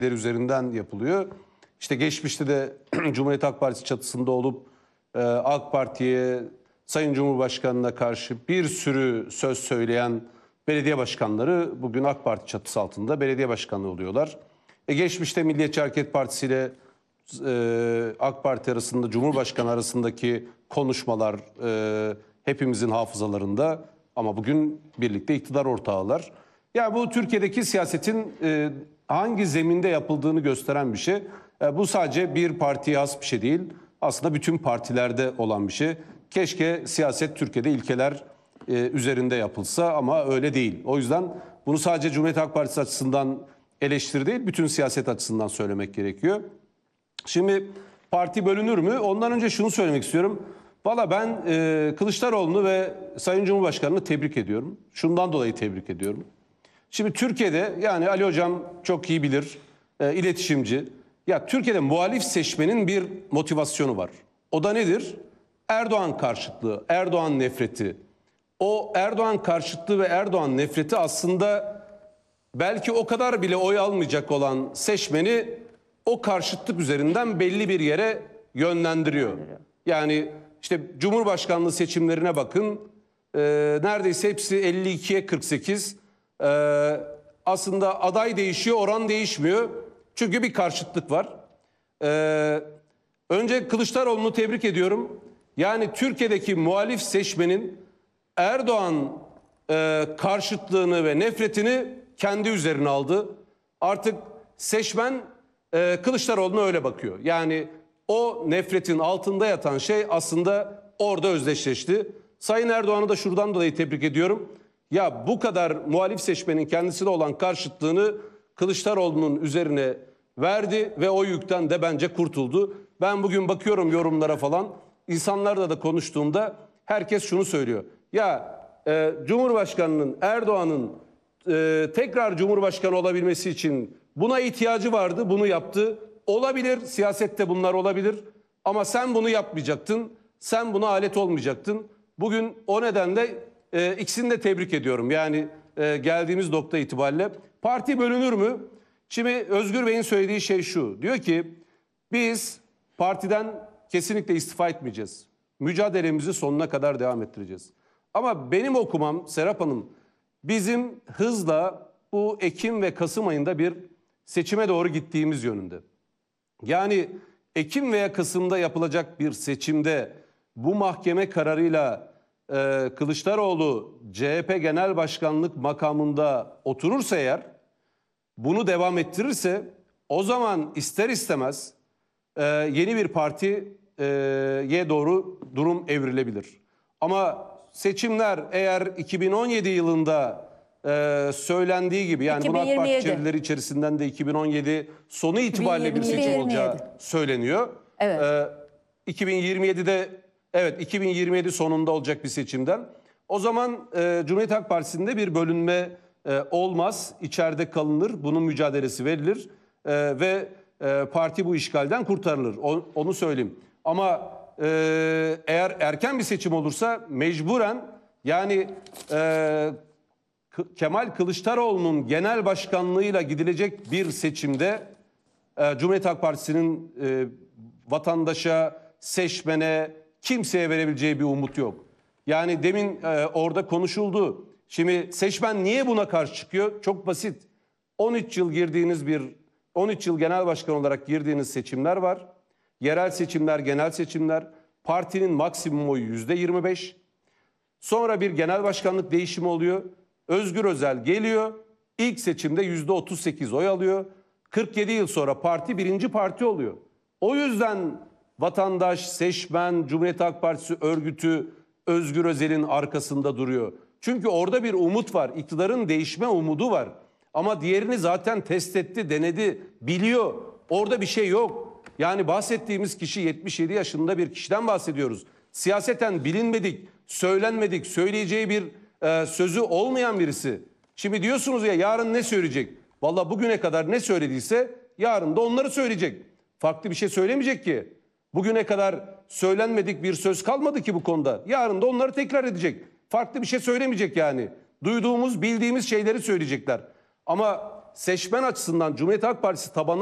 üzerinden yapılıyor. İşte geçmişte de Cumhuriyet Halk Partisi çatısında olup AK Parti'ye, Sayın Cumhurbaşkanı'na karşı bir sürü söz söyleyen belediye başkanları bugün AK Parti çatısı altında belediye başkanı oluyorlar. Geçmişte Milliyetçi Hareket Partisi ile AK Parti arasında, Cumhurbaşkanı arasındaki konuşmalar hepimizin hafızalarında ama bugün birlikte iktidar ortağılar. Yani bu Türkiye'deki siyasetin hangi zeminde yapıldığını gösteren bir şey. Bu sadece bir partiye has bir şey değil. Aslında bütün partilerde olan bir şey. Keşke siyaset Türkiye'de ilkeler üzerinde yapılsa ama öyle değil. O yüzden bunu sadece Cumhuriyet Halk Partisi açısından eleştiri değil, bütün siyaset açısından söylemek gerekiyor. Şimdi parti bölünür mü? Ondan önce şunu söylemek istiyorum. Valla ben Kılıçdaroğlu'nu ve Sayın Cumhurbaşkanı'nı tebrik ediyorum. Şundan dolayı tebrik ediyorum. Şimdi Türkiye'de, yani Ali Hocam çok iyi bilir, iletişimci. Ya Türkiye'de muhalif seçmenin bir motivasyonu var. O da nedir? Erdoğan karşıtlığı, Erdoğan nefreti. O Erdoğan karşıtlığı ve Erdoğan nefreti aslında belki o kadar bile oy almayacak olan seçmeni o karşıtlık üzerinden belli bir yere yönlendiriyor. Yani işte Cumhurbaşkanlığı seçimlerine bakın, neredeyse hepsi 52'ye 48. Aslında aday değişiyor, oran değişmiyor. Çünkü bir karşıtlık var. Önce Kılıçdaroğlu'nu tebrik ediyorum. Yani Türkiye'deki muhalif seçmenin Erdoğan karşıtlığını ve nefretini kendi üzerine aldı. Artık seçmen Kılıçdaroğlu'na öyle bakıyor. Yani o nefretin altında yatan şey aslında orada özdeşleşti. Sayın Erdoğan'ı da şuradan dolayı tebrik ediyorum. Ya bu kadar muhalif seçmenin kendisine olan karşıtlığını Kılıçdaroğlu'nun üzerine verdi ve o yükten de bence kurtuldu. Ben bugün bakıyorum yorumlara falan, insanlarla da konuştuğumda herkes şunu söylüyor. Ya Cumhurbaşkanı'nın, Erdoğan'ın tekrar Cumhurbaşkanı olabilmesi için buna ihtiyacı vardı, bunu yaptı. Olabilir, siyasette bunlar olabilir ama sen bunu yapmayacaktın, sen buna alet olmayacaktın. Bugün o nedenle ikisini de tebrik ediyorum. Yani geldiğimiz nokta itibariyle. Parti bölünür mü? Şimdi Özgür Bey'in söylediği şey şu. Diyor ki biz partiden kesinlikle istifa etmeyeceğiz. Mücadelemizi sonuna kadar devam ettireceğiz. Ama benim okumam Serap Hanım, bizim hızla bu Ekim ve Kasım ayında bir seçime doğru gittiğimiz yönünde. Yani Ekim veya Kasım'da yapılacak bir seçimde bu mahkeme kararıyla Kılıçdaroğlu CHP Genel Başkanlık makamında oturursa eğer, bunu devam ettirirse o zaman ister istemez yeni bir partiye doğru durum evrilebilir. Ama seçimler eğer 2017 yılında söylendiği gibi, yani bunu AK Parti çevreleri içerisinden de 2017 sonu itibariyle bir seçim olacağı söyleniyor. Evet. 2027'de evet 2027 sonunda olacak bir seçimden. O zaman Cumhuriyet Halk Partisi'nde bir bölünme olmaz. İçeride kalınır. Bunun mücadelesi verilir. Ve parti bu işgalden kurtarılır. Onu söyleyeyim. Ama eğer erken bir seçim olursa mecburen, yani Kemal Kılıçdaroğlu'nun genel başkanlığıyla gidilecek bir seçimde Cumhuriyet Halk Partisi'nin vatandaşa, seçmene, kimseye verebileceği bir umut yok. Yani demin orada konuşuldu. Şimdi seçmen niye buna karşı çıkıyor? Çok basit. 13 yıl genel başkan olarak girdiğiniz seçimler var. Yerel seçimler, genel seçimler. Partinin maksimum oyu %25. Sonra bir genel başkanlık değişimi oluyor. Özgür Özel geliyor. İlk seçimde %38 oy alıyor. 47 yıl sonra parti birinci parti oluyor. O yüzden vatandaş, seçmen, Cumhuriyet Halk Partisi örgütü Özgür Özel'in arkasında duruyor. Çünkü orada bir umut var. İktidarın değişme umudu var. Ama diğerini zaten test etti, denedi, biliyor. Orada bir şey yok. Yani bahsettiğimiz kişi 77 yaşında bir kişiden bahsediyoruz. Siyaseten bilinmedik, söylenmedik, söyleyeceği bir sözü olmayan birisi. Şimdi diyorsunuz ya, yarın ne söyleyecek? Vallahi bugüne kadar ne söylediyse yarın da onları söyleyecek. Farklı bir şey söylemeyecek ki. Bugüne kadar söylenmedik bir söz kalmadı ki bu konuda. Yarın da onları tekrar edecek. Farklı bir şey söylemeyecek yani. Duyduğumuz, bildiğimiz şeyleri söyleyecekler. Ama seçmen açısından Cumhuriyet Halk Partisi tabanı